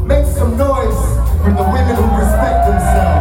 Make some noise for the women who respect themselves.